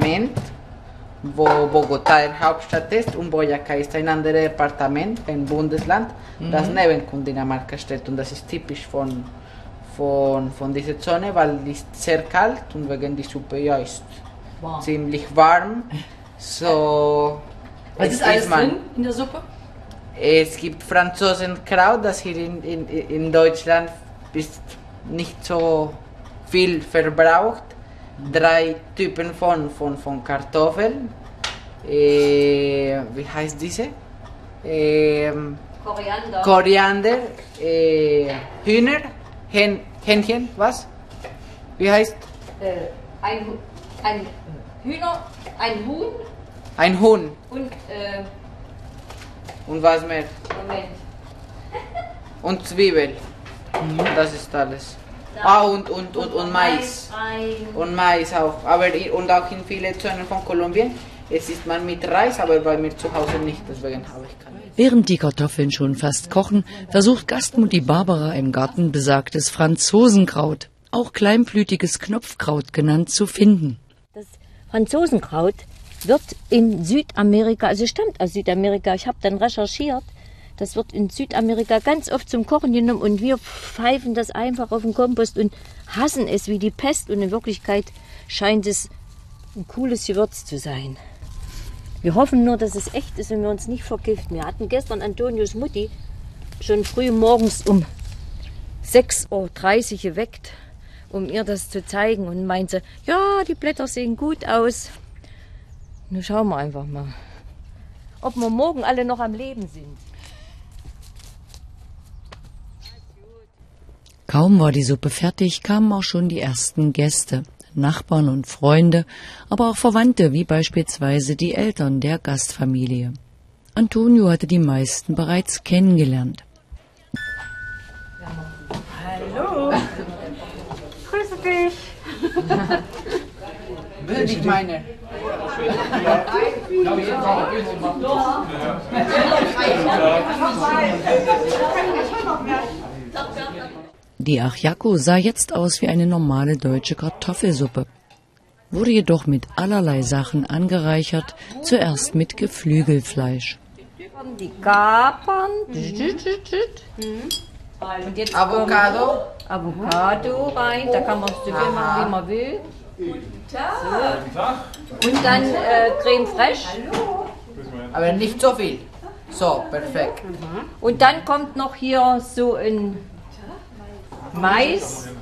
Departement, wo Bogotá die Hauptstadt ist und Boyacá ist ein anderes Departement, ein Bundesland, das neben Cundinamarca steht. Und das ist typisch von dieser Zone, weil es ist sehr kalt und wegen die Suppe ja ist ziemlich warm. So, was ist alles drin in der Suppe? Es gibt Franzosenkraut, das hier in Deutschland ist nicht so viel verbraucht. 3 Typen von Kartoffeln. Wie heißt diese? Koriander. Hühner. Hähnchen, was? Wie heißt? Ein Hühner, ein Huhn. Ein Huhn. Und was mehr? Moment. Und Zwiebel. Das ist alles. Und Mais. Und Mais auch. Und auch in vielen Zonen von Kolumbien. Es isst man mit Reis, aber bei mir zu Hause nicht. Deswegen habe ich keine. Während die Kartoffeln schon fast kochen, versucht Gastmutti Barbara im Garten besagtes Franzosenkraut, auch kleinblütiges Knopfkraut genannt, zu finden. Das Franzosenkraut wird in Südamerika, also stammt aus Südamerika, ich habe dann recherchiert, das wird in Südamerika ganz oft zum Kochen genommen und wir pfeifen das einfach auf den Kompost und hassen es wie die Pest und in Wirklichkeit scheint es ein cooles Gewürz zu sein. Wir hoffen nur, dass es echt ist und wir uns nicht vergiften. Wir hatten gestern Antonios Mutti schon früh morgens um 6:30 Uhr geweckt, um ihr das zu zeigen und meinte, ja, die Blätter sehen gut aus. Nun schauen wir einfach mal, ob wir morgen alle noch am Leben sind. Kaum war die Suppe fertig, kamen auch schon die ersten Gäste, Nachbarn und Freunde, aber auch Verwandte, wie beispielsweise die Eltern der Gastfamilie. Antonio hatte die meisten bereits kennengelernt. Hallo, grüße dich. Würde ich meine. Die Ajiaco sah jetzt aus wie eine normale deutsche Kartoffelsuppe, wurde jedoch mit allerlei Sachen angereichert, zuerst mit Geflügelfleisch. Die Kapern. Und jetzt Avocado rein, da kann man so viel machen, wie man will. So. Und dann Creme fraiche. Aber nicht so viel. So, perfekt. Und dann kommt noch hier so ein Mais.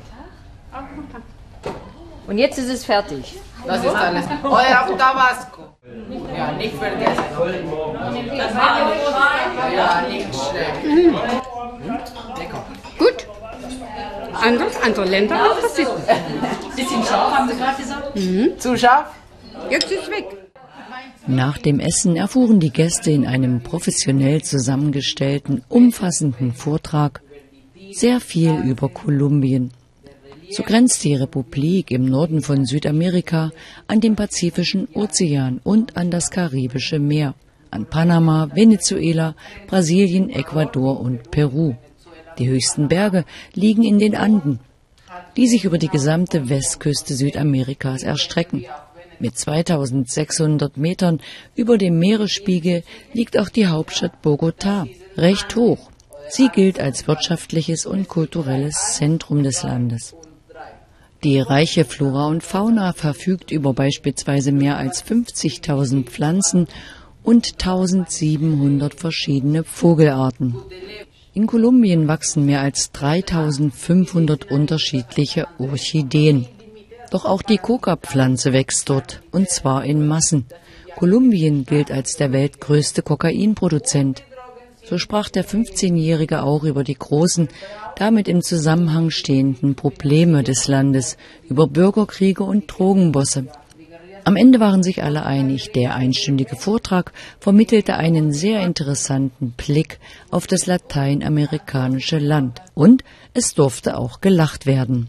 Und jetzt ist es fertig. Das ist alles. Oder auf Tabasco. Ja, nicht vergessen. Ja, nicht schlecht. Lecker. Gut. Andere Länder auch das ist. Bisschen scharf, haben Sie gerade gesagt? Zu scharf? Jetzt ist es weg. Nach dem Essen erfuhren die Gäste in einem professionell zusammengestellten, umfassenden Vortrag sehr viel über Kolumbien. So grenzt die Republik im Norden von Südamerika an den Pazifischen Ozean und an das Karibische Meer, an Panama, Venezuela, Brasilien, Ecuador und Peru. Die höchsten Berge liegen in den Anden, die sich über die gesamte Westküste Südamerikas erstrecken. Mit 2600 Metern über dem Meeresspiegel liegt auch die Hauptstadt Bogotá, recht hoch. Sie gilt als wirtschaftliches und kulturelles Zentrum des Landes. Die reiche Flora und Fauna verfügt über beispielsweise mehr als 50.000 Pflanzen und 1700 verschiedene Vogelarten. In Kolumbien wachsen mehr als 3500 unterschiedliche Orchideen. Doch auch die Coca-Pflanze wächst dort, und zwar in Massen. Kolumbien gilt als der weltgrößte Kokainproduzent. So sprach der 15-Jährige auch über die großen, damit im Zusammenhang stehenden Probleme des Landes, über Bürgerkriege und Drogenbosse. Am Ende waren sich alle einig, der einstündige Vortrag vermittelte einen sehr interessanten Blick auf das lateinamerikanische Land. Und es durfte auch gelacht werden.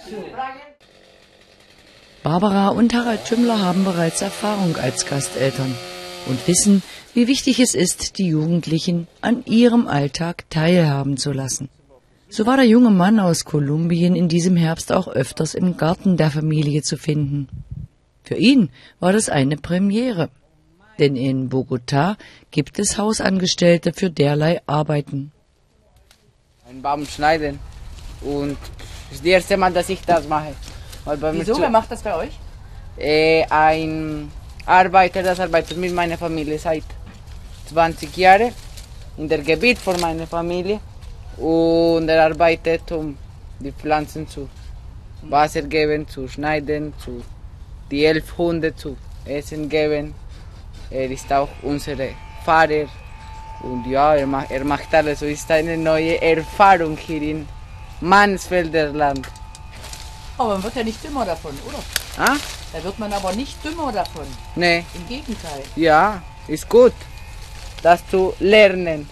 Barbara und Harald Tümmler haben bereits Erfahrung als Gasteltern und wissen, wie wichtig es ist, die Jugendlichen an ihrem Alltag teilhaben zu lassen. So war der junge Mann aus Kolumbien in diesem Herbst auch öfters im Garten der Familie zu finden. Für ihn war das eine Premiere, denn in Bogotá gibt es Hausangestellte für derlei Arbeiten. Einen Baum schneiden und das ist das erste Mal, dass ich das mache. Wieso? Wer macht das bei euch? Ein Arbeiter, das arbeitet mit meiner Familie seit 20 Jahren in der Gebiet von meiner Familie und er arbeitet, um die Pflanzen zu Wasser geben, zu schneiden, zu die 11 Hunde zu essen geben. Er ist auch unser Fahrer und ja, er macht alles. So ist eine neue Erfahrung hier in Mansfelder Land. Aber man wird ja nicht dümmer davon, oder? Ah? Da wird man aber nicht dümmer davon. Nee. Im Gegenteil. Ja, ist gut, das zu lernen.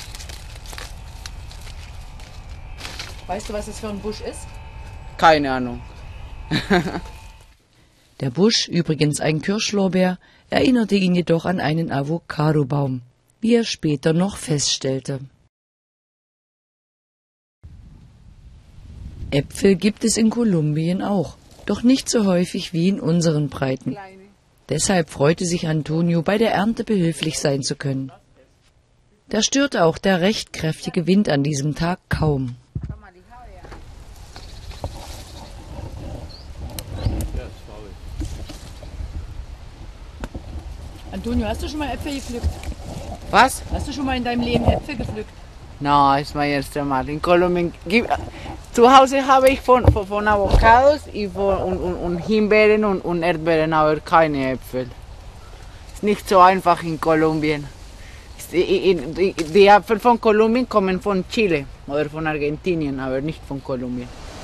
Weißt du, was das für ein Busch ist? Keine Ahnung. Der Busch, übrigens ein Kirschlorbeer, erinnerte ihn jedoch an einen Avocadobaum, wie er später noch feststellte. Äpfel gibt es in Kolumbien auch, doch nicht so häufig wie in unseren Breiten. Deshalb freute sich Antonio, bei der Ernte behilflich sein zu können. Da störte auch der recht kräftige Wind an diesem Tag kaum. Antonio, hast du schon mal Äpfel gepflückt? Was? Hast du schon mal in deinem Leben Äpfel gepflückt? No, ist mein erstes Mal. In Kolumbien zu Hause habe ich von Avocados und Himbeeren und Erdbeeren, aber keine Äpfel. Ist nicht so einfach in Kolumbien. Die Äpfel von Kolumbien kommen von Chile oder von Argentinien, aber nicht von Kolumbien.